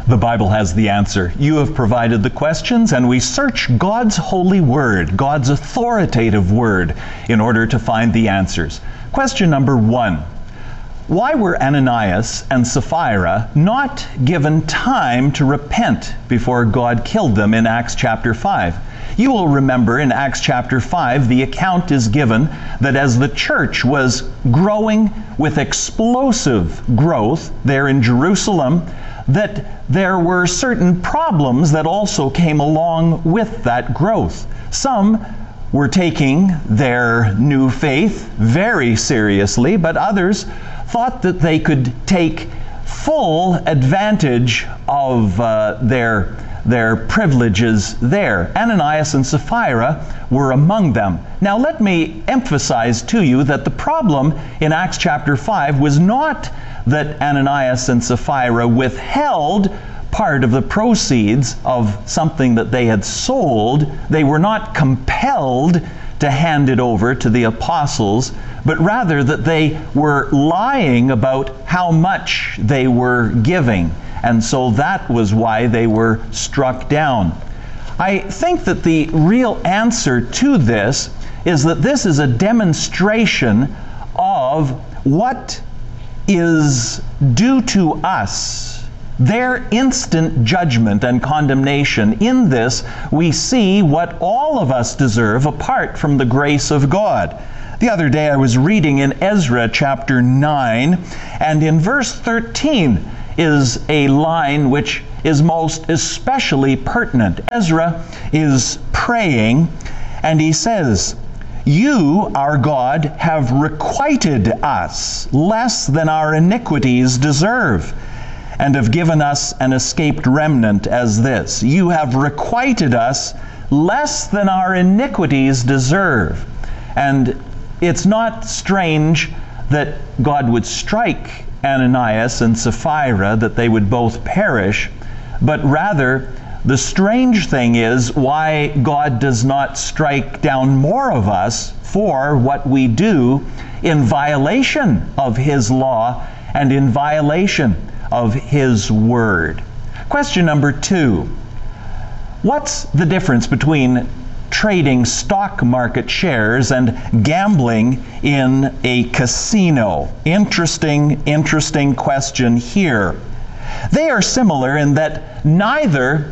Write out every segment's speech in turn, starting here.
The Bible has the answer. You have provided the questions, and we search God's holy word, God's authoritative word, in order to find the answers. Question number 1. Why were Ananias and Sapphira not given time to repent before God killed them in Acts chapter 5? You will remember in Acts chapter 5, the account is given that as the church was growing with explosive growth there in Jerusalem, that there were certain problems that also came along with that growth. Some were taking their new faith very seriously, but others thought that they could take full advantage of their privileges there. Ananias and Sapphira were among them. Now let me emphasize to you that the problem in Acts chapter 5 was not that Ananias and Sapphira withheld part of the proceeds of something that they had sold. They were not compelled to hand it over to the apostles, but rather that they were lying about how much they were giving. And so that was why they were struck down. I think that the real answer to this is that this is a demonstration of what is due to us, their instant judgment and condemnation. In this, we see what all of us deserve apart from the grace of God. The other day I was reading in Ezra chapter 9, and in verse 13 is a line which is most especially pertinent. Ezra is praying, and he says, "You, our God, have requited us less than our iniquities deserve, and have given us an escaped remnant as this. You have requited us less than our iniquities deserve." And it's not strange that God would strike Ananias and Sapphira, that they would both perish, but rather the strange thing is why God does not strike down more of us for what we do in violation of His law and in violation of His word. Question number 2. What's the difference between trading stock market shares and gambling in a casino? Interesting question here. They are similar in that neither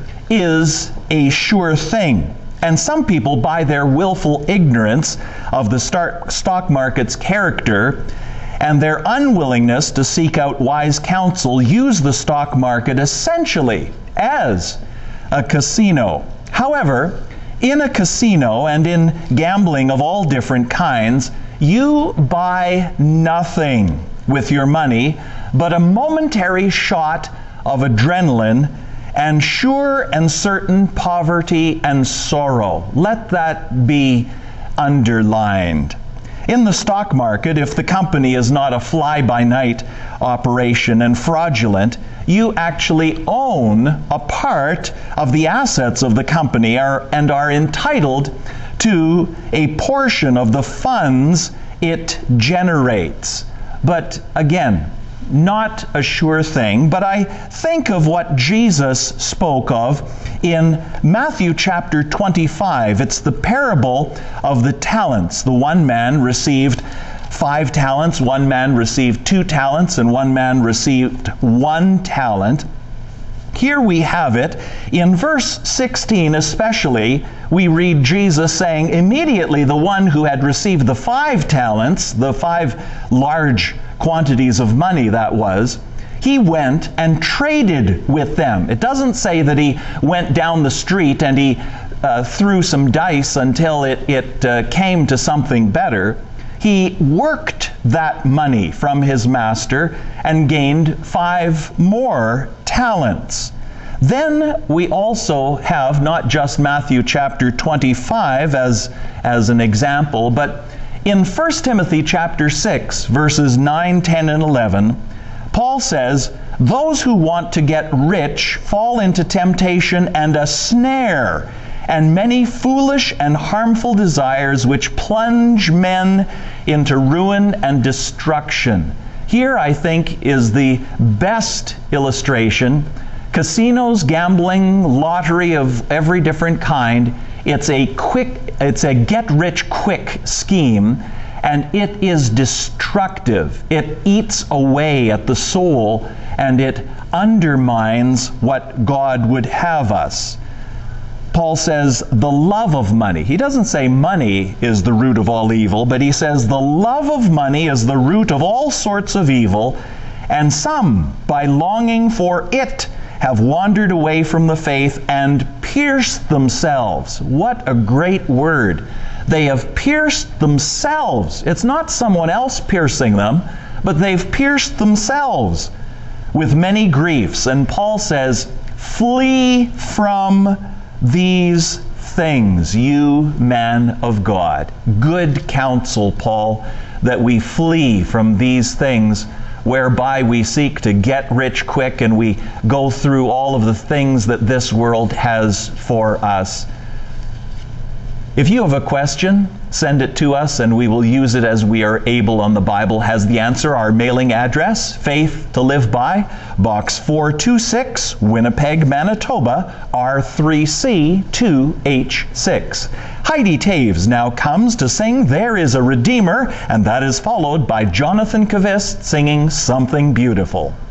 is a sure thing. And some people, by their willful ignorance of the stock market's character and their unwillingness to seek out wise counsel, use the stock market essentially as a casino. However, in a casino and in gambling of all different kinds, you buy nothing with your money but a momentary shot of adrenaline and sure and certain poverty and sorrow. Let that be underlined. In the stock market, if the company is not a fly-by-night operation and fraudulent, you actually own a part of the assets of the company and are entitled to a portion of the funds it generates. But again, not a sure thing, but I think of what Jesus spoke of in Matthew chapter 25. It's the parable of the talents. The one man received 5 talents, one man received 2 talents, and one man received 1 talent. Here we have it. In verse 16 especially, we read Jesus saying, immediately the one who had received the 5 talents, the 5 large quantities of money that was, he went and traded with them. It doesn't say that he went down the street and he threw some dice until it came to something better. He worked that money from his master and gained 5 more talents. Then we also have not just Matthew chapter 25 as an example, but in 1 Timothy chapter 6, verses 9, 10, and 11, Paul says, those who want to get rich fall into temptation and a snare, and many foolish and harmful desires which plunge men into ruin and destruction. Here, I think, is the best illustration Casinos, gambling, lottery of every different kind, it's a get-rich-quick scheme, and it is destructive. It eats away at the soul, and it undermines what God would have us. Paul says the love of money. He doesn't say money is the root of all evil, but he says the love of money is the root of all sorts of evil, and some, by longing for it, have wandered away from the faith and pierced themselves. What a great word. They have pierced themselves. It's not someone else piercing them, but they've pierced themselves with many griefs. And Paul says, flee from these things, you man of God. Good counsel, Paul, that we flee from these things whereby we seek to get rich quick and we go through all of the things that this world has for us. If you have a question, send it to us and we will use it as we are able on The Bible Has the Answer. Our mailing address, Faith to Live By, Box 426, Winnipeg, Manitoba, R3C 2H6. Heidi Taves now comes to sing There Is a Redeemer, and that is followed by Jonathan Cavist singing Something Beautiful.